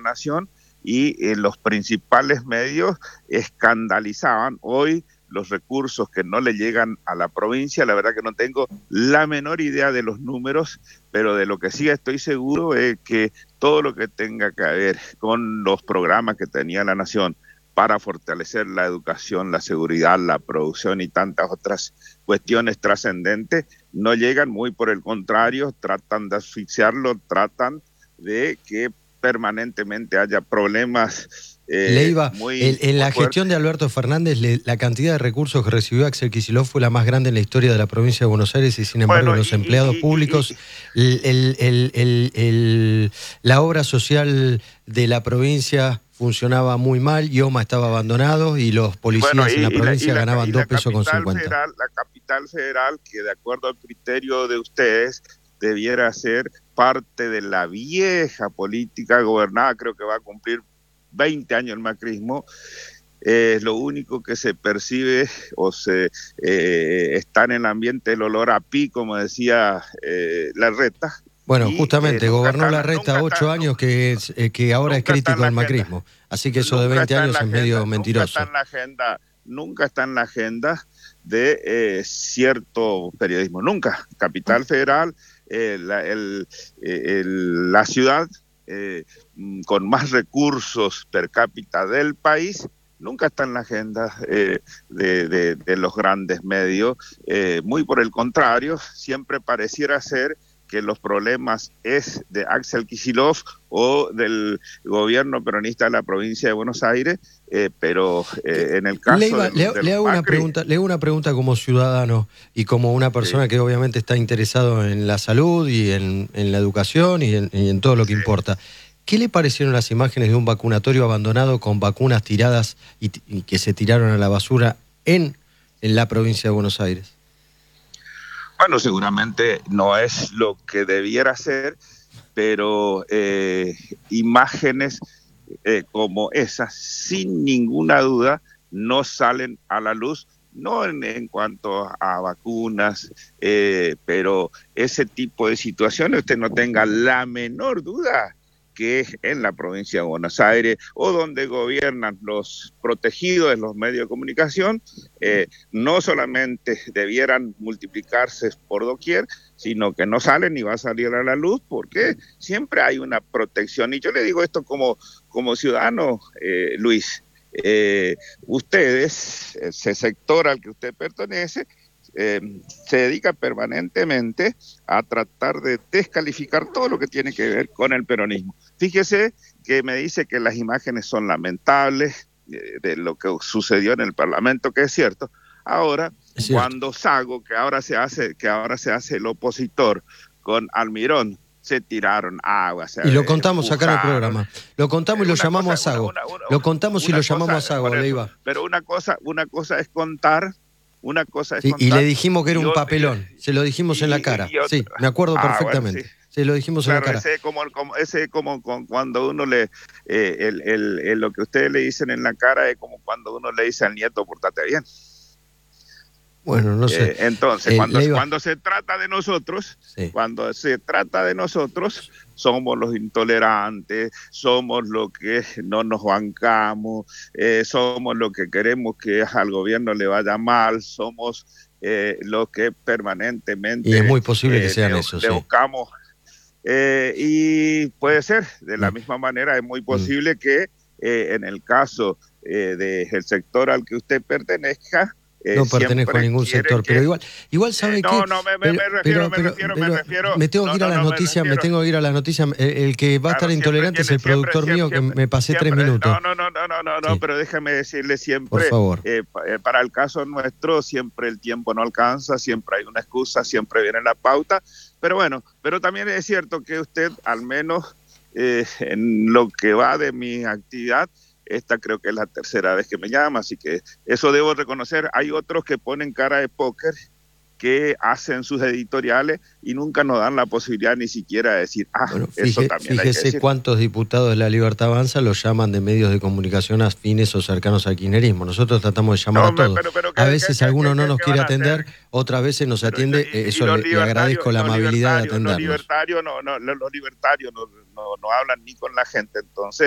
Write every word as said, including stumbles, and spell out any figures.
Nación y eh, los principales medios escandalizaban hoy los recursos que no le llegan a la provincia. La verdad que no tengo la menor idea de los números, pero de lo que sí estoy seguro es que todo lo que tenga que ver con los programas que tenía la Nación para fortalecer la educación, la seguridad, la producción y tantas otras cuestiones trascendentes, no llegan, muy por el contrario, tratan de asfixiarlo, tratan de que permanentemente haya problemas. Eh, Leiva, muy, en, en muy la fuerte. Gestión de Alberto Fernández, le, la cantidad de recursos que recibió Axel Kicillof fue la más grande en la historia de la provincia de Buenos Aires y sin embargo bueno, los y, empleados y, públicos, y, y, el, el, el, el, la obra social de la provincia funcionaba muy mal, IOMA estaba abandonado y los policías bueno, y, en la provincia la, la, ganaban dos pesos con cincuenta. Federal, la capital federal, que de acuerdo al criterio de ustedes debiera ser parte de la vieja política gobernada, creo que va a cumplir veinte años el macrismo, eh, es lo único que se percibe o se eh, está en el ambiente el olor a pi, como decía eh, Larreta. Bueno, y, justamente, eh, gobernó Larreta ocho está, años, nunca, que, es, eh, que ahora es crítico del macrismo. Así que eso de veinte años es agenda, medio mentiroso. Nunca está en la agenda, nunca está en la agenda de eh, cierto periodismo, nunca. Capital Federal, eh, la, el, el, la ciudad eh, con más recursos per cápita del país, nunca está en la agenda eh, de, de, de los grandes medios. Eh, muy por el contrario, siempre pareciera ser que los problemas es de Axel Kicillof o del gobierno peronista de la provincia de Buenos Aires, eh, pero eh, en el caso Leiva, de, le, de le hago Macri, una pregunta, le hago una pregunta como ciudadano y como una persona sí. que obviamente está interesado en la salud y en, en la educación y en, y en todo lo que sí. importa. ¿Qué le parecieron las imágenes de un vacunatorio abandonado con vacunas tiradas y, y que se tiraron a la basura en, en la provincia de Buenos Aires? Bueno, seguramente no es lo que debiera ser, pero eh, imágenes eh, como esas, sin ninguna duda, no salen a la luz, no en, en cuanto a vacunas, eh, pero ese tipo de situaciones, usted no tenga la menor duda que es en la provincia de Buenos Aires o donde gobiernan los protegidos de los medios de comunicación, eh, no solamente debieran multiplicarse por doquier, sino que no salen ni va a salir a la luz porque siempre hay una protección. Y yo le digo esto como, como ciudadano, eh, Luis, eh, ustedes, ese sector al que usted pertenece, Eh, se dedica permanentemente a tratar de descalificar todo lo que tiene que ver con el peronismo. Fíjese que me dice que las imágenes son lamentables eh, de lo que sucedió en el Parlamento, que es cierto. Ahora, es cierto. cuando Sago, que ahora se hace, que ahora se hace el opositor con Almirón, se tiraron agua. Se y lo contamos acá en el programa. Lo contamos y lo llamamos cosa, a Sago. Una, una, una, lo contamos y lo cosa, llamamos a Sago, Leiva. Pero una cosa, una cosa es contar. Una cosa es sí, contar, y le dijimos que era un otra, papelón, se lo dijimos y, en la cara, y otra, sí, me acuerdo ah, perfectamente, bueno, sí. se lo dijimos claro, en la cara. Ese como, como, ese como con, cuando uno le, eh, el, el, el, lo que ustedes le dicen en la cara es como cuando uno le dice al nieto, pórtate bien. Bueno, no sé. Eh, entonces, eh, cuando, Leiva... cuando se trata de nosotros, sí. cuando se trata de nosotros, somos los intolerantes, somos los que no nos bancamos, eh, somos los que queremos que al gobierno le vaya mal, somos eh, los que permanentemente... Y es muy posible eh, que sean le, esos, le sí. buscamos. Eh, y puede ser, de la mm. misma manera, es muy posible mm. que eh, en el caso eh, del sector al que usted pertenezca, Eh, no pertenezco a ningún sector, que, pero igual, igual sabe eh, no, que... No, me, pero, me refiero, pero, me pero, refiero, pero, me refiero... Me tengo no, que ir a no, las no, noticias, me, me, me tengo que ir a las noticias. El, el que va claro, a estar intolerante tiene, es el productor siempre, mío, siempre, que me pasé siempre, tres minutos. No, no, no, no, no, no, sí. no pero déjame decirle siempre... Por favor. Eh, para el caso nuestro, siempre el tiempo no alcanza, siempre hay una excusa, siempre viene la pauta. Pero bueno, pero también es cierto que usted, al menos eh, en lo que va de mi actividad... Esta creo que es la tercera vez que me llama, así que eso debo reconocer. Hay otros que ponen cara de póker, que hacen sus editoriales y nunca nos dan la posibilidad ni siquiera de decir, ah, bueno, fíjese, eso también hay que fíjese decir. Cuántos diputados de La Libertad Avanza los llaman de medios de comunicación afines o cercanos al kirchnerismo. Nosotros tratamos de llamar no, a todos. Pero, pero, a veces que, alguno que, no que, nos quiere atender, otras veces nos pero, atiende, y, y, eso y le, le agradezco la amabilidad de atendernos. Los libertarios no, no, los libertarios no, no, no hablan ni con la gente, entonces